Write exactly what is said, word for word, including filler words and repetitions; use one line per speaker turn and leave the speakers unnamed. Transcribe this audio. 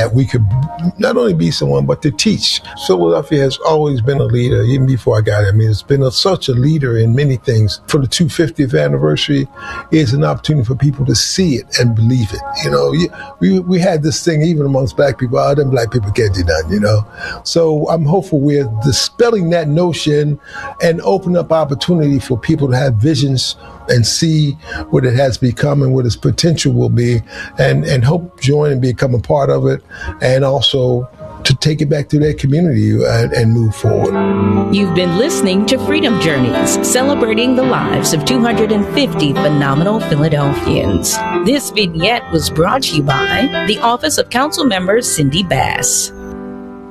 that we could not only be someone, but to teach. Philadelphia has always been a leader, even before I got it. I mean, it's been a, such a leader in many things. For the two hundred fiftieth anniversary, is an opportunity for people to see it and believe it. You know, we we had this thing even amongst black people, oh, them black people can't do nothing, you know. So I'm hopeful we're dispelling that notion and open up opportunity for people to have visions and see what it has become and what its potential will be, and, and hope join and become a part of it, and also to take it back to their community and, and move forward.
You've been listening to Freedom Journeys, celebrating the lives of two hundred fifty phenomenal Philadelphians. This vignette was brought to you by the Office of Council Member Cindy Bass.